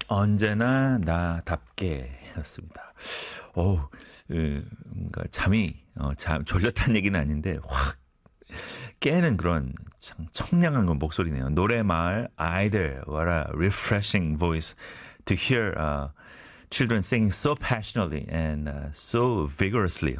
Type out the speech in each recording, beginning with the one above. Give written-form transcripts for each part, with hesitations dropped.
언제나 나답게 였습니다. 뭔가 졸렸다는 얘기는 아닌데, 확 깨는 그런 청량한 건 목소리네요. 노래마을 아이들, what a refreshing voice to hear children singing so passionately and so vigorously.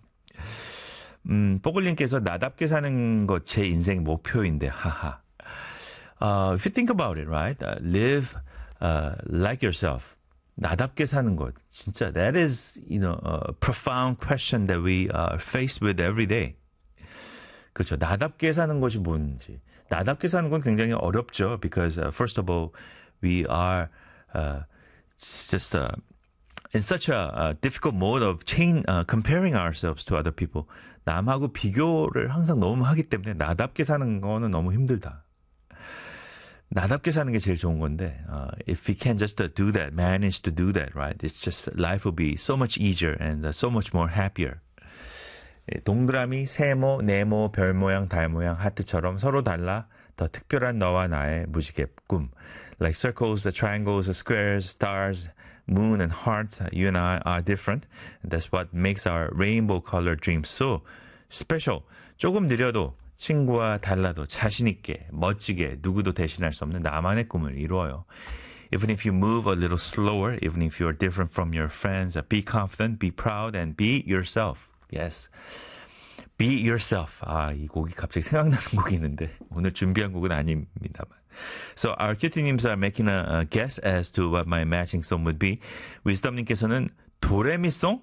뽀글님께서 나답게 사는 것 제 인생 목표인데, 하하. If you think about it, right? Live like yourself. 나답게 사는 것. 진짜, that is, a profound question that we are faced with every day. 그렇죠. 나답게 사는 것이 뭔지. 나답게 사는 건 굉장히 어렵죠. Because, first of all, we are just in such a difficult mode of comparing ourselves to other people. 남하고 비교를 항상 너무 하기 때문에 나답게 사는 거는 너무 힘들다. 나답게 사는 게 제일 좋은 건데, if we can just do that, manage to do that, right? It's just, life will be so much easier and so much more happier. 동그라미, 세모, 네모, 별 모양, 달 모양, 하트처럼 서로 달라 더 특별한 너와 나의 무지개 꿈. Like circles, the triangles, the squares, stars, moon and hearts, you and I are different. And that's what makes our rainbow color dream so special. 조금 느려도 친구와 달라도 자신있게, 멋지게 누구도 대신할 수 없는 나만의 꿈을 이루어요. Even if you move a little slower, even if you're different from your friends, be confident, be proud, and be yourself. Yes. Be yourself. 이 곡이 갑자기 생각나는 곡이 있는데 오늘 준비한 곡은 아닙니다만. So our cutie-nims are making a guess as to what my matching song would be. wisdom님께서는 도레미송?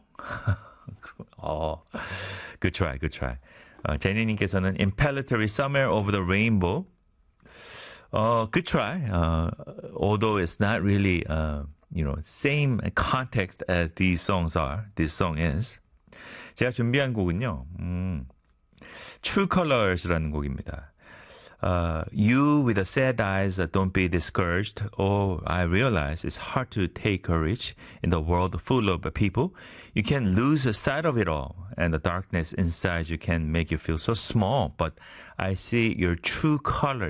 Good try, good try. 제니님께서는 impellatory somewhere over the rainbow. Good try. Although it's not really, same context as these songs are. This song is. 제가 준비한 곡은요, True Colors라는 곡입니다. You with the sad eyes, don't be discouraged. I realize it's hard to take courage in the world full of people. You can lose sight of it all, and the darkness inside you can make you feel so small. But I see your true colors.